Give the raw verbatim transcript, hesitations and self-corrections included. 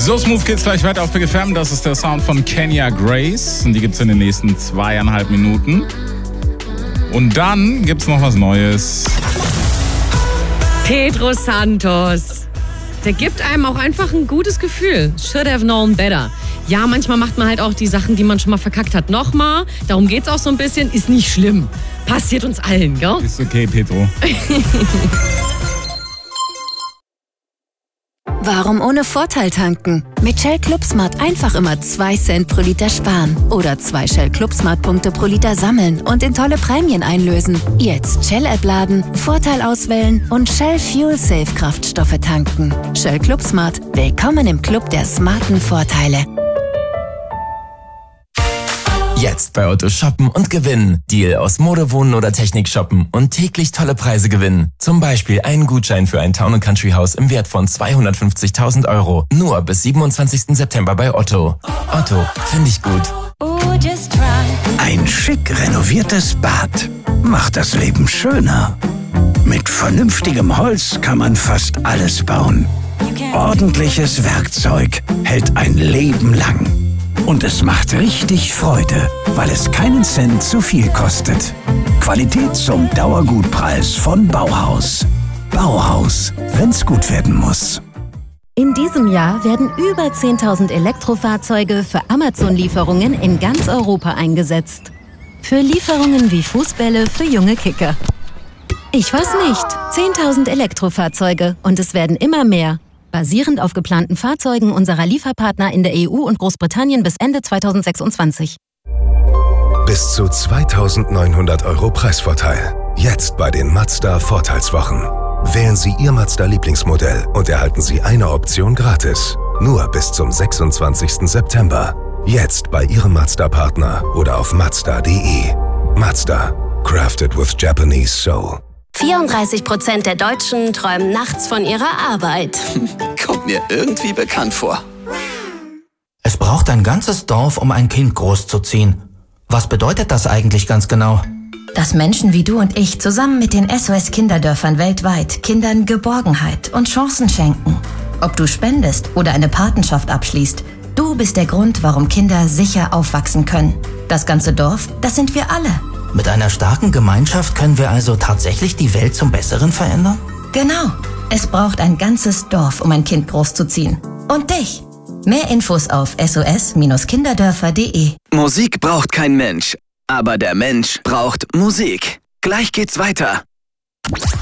So smooth geht's gleich weiter auf Big F M. Das ist der Sound von Kenya Grace. Und die gibt's in den nächsten zweieinhalb Minuten. Und dann gibt's noch was Neues. Pedro Santos. Der gibt einem auch einfach ein gutes Gefühl. Should have known better. Ja, manchmal macht man halt auch die Sachen, die man schon mal verkackt hat, nochmal. Darum geht's auch so ein bisschen. Ist nicht schlimm. Passiert uns allen, gell? Ist okay, Pedro. Warum ohne Vorteil tanken? Mit Shell Club Smart einfach immer zwei Cent pro Liter sparen. Oder zwei Shell Club Smart Punkte pro Liter sammeln und in tolle Prämien einlösen. Jetzt Shell-App laden, Vorteil auswählen und Shell Fuel Safe Kraftstoffe tanken. Shell Club Smart. Willkommen im Club der smarten Vorteile. Jetzt bei Otto shoppen und gewinnen. Deal aus Mode, Wohnen oder Technik shoppen und täglich tolle Preise gewinnen. Zum Beispiel einen Gutschein für ein Town and Country Haus im Wert von zweihundertfünfzigtausend Euro. Nur bis siebenundzwanzigsten September bei Otto. Otto, finde ich gut. Ein schick renoviertes Bad macht das Leben schöner. Mit vernünftigem Holz kann man fast alles bauen. Ordentliches Werkzeug hält ein Leben lang. Und es macht richtig Freude, weil es keinen Cent zu viel kostet. Qualität zum Dauergutpreis von Bauhaus. Bauhaus, wenn's gut werden muss. In diesem Jahr werden über zehntausend Elektrofahrzeuge für Amazon-Lieferungen in ganz Europa eingesetzt. Für Lieferungen wie Fußbälle für junge Kicker. Ich weiß nicht, zehntausend Elektrofahrzeuge und es werden immer mehr. Basierend auf geplanten Fahrzeugen unserer Lieferpartner in der E U und Großbritannien bis Ende zweitausendsechsundzwanzig. Bis zu zweitausendneunhundert Euro Preisvorteil. Jetzt bei den Mazda Vorteilswochen. Wählen Sie Ihr Mazda-Lieblingsmodell und erhalten Sie eine Option gratis. Nur bis zum sechsundzwanzigsten September. Jetzt bei Ihrem Mazda-Partner oder auf mazda punkt de. Mazda. Crafted with Japanese Soul. vierunddreißig Prozent der Deutschen träumen nachts von ihrer Arbeit. Kommt mir irgendwie bekannt vor. Es braucht ein ganzes Dorf, um ein Kind großzuziehen. Was bedeutet das eigentlich ganz genau? Dass Menschen wie du und ich zusammen mit den S O S-Kinderdörfern weltweit Kindern Geborgenheit und Chancen schenken. Ob du spendest oder eine Patenschaft abschließt, du bist der Grund, warum Kinder sicher aufwachsen können. Das ganze Dorf, das sind wir alle. Mit einer starken Gemeinschaft können wir also tatsächlich die Welt zum Besseren verändern? Genau. Es braucht ein ganzes Dorf, um ein Kind großzuziehen. Und dich. Mehr Infos auf S O S Kinderdörfer punkt de. Musik braucht kein Mensch, aber der Mensch braucht Musik. Gleich geht's weiter.